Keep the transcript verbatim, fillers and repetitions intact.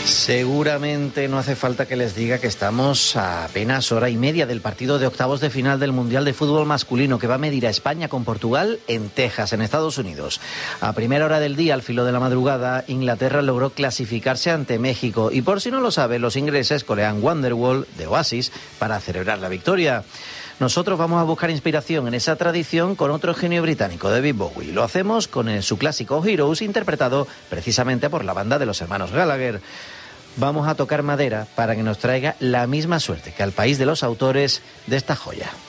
Seguramente no hace falta que les diga que estamos a apenas hora y media del partido de octavos de final del Mundial de Fútbol Masculino que va a medir a España con Portugal en Texas, en Estados Unidos. A primera hora del día, al filo de la madrugada, Inglaterra logró clasificarse ante México y, por si no lo sabe, los ingleses corean Wonderwall de Oasis para celebrar la victoria. Nosotros vamos a buscar inspiración en esa tradición con otro genio británico, David Bowie. Lo hacemos con el, su clásico Heroes, interpretado precisamente por la banda de los hermanos Gallagher. Vamos a tocar madera para que nos traiga la misma suerte que al país de los autores de esta joya.